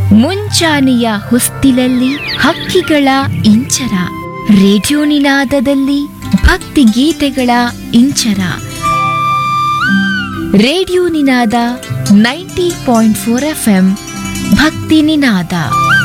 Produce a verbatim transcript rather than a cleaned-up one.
ಮುಂಚಾನೆಯ ಹೊಸ್ತಿಲಲ್ಲಿ ಹಕ್ಕಿಗಳ ಇಂಚರ, ರೇಡಿಯೋ ನಿನಾದದಲ್ಲಿ ಭಕ್ತಿ ಗೀತೆಗಳ ಇಂಚರ. ರೇಡಿಯೋ ನಿನಾದ ninety point four F M ಭಕ್ತಿ ನಿನಾದ.